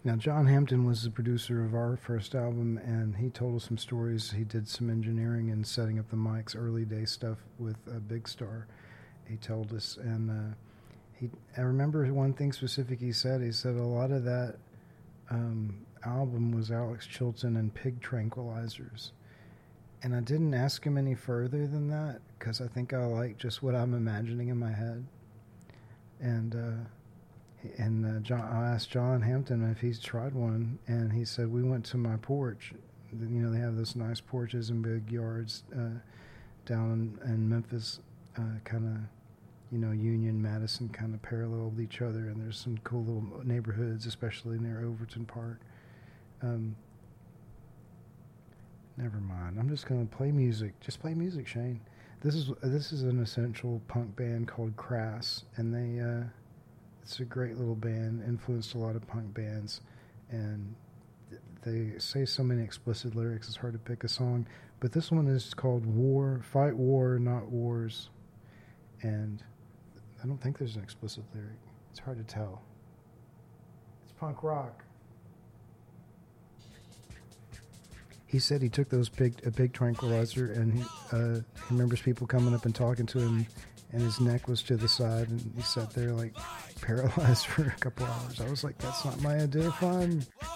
Now, John Hampton was the producer of our first album, and he told us some stories. He did some engineering and setting up the mics, early day stuff with Big Star. He told us, and I remember one thing specific he said. He said a lot of that album was Alex Chilton and Pig Tranquilizers. And I didn't ask him any further than that because I think I like just what I'm imagining in my head. And I asked John Hampton if he's tried one, and he said we went to my porch. You know, they have those nice porches and big yards down in Memphis, kind of, you know, Union, Madison kind of parallel with each other, and there's some cool little neighborhoods, especially near Overton Park. Never mind. I'm just going to play music. Just play music, Shane. This is an essential punk band called Crass, and it's a great little band, influenced a lot of punk bands, and they say so many explicit lyrics, it's hard to pick a song, but this one is called War, Fight War, Not Wars, and I don't think there's an explicit lyric. It's hard to tell. It's punk rock. He said he took a big tranquilizer, and he remembers people coming up and talking to him, and his neck was to the side, and he sat there like paralyzed for a couple hours. I was like, that's not my idea of fun.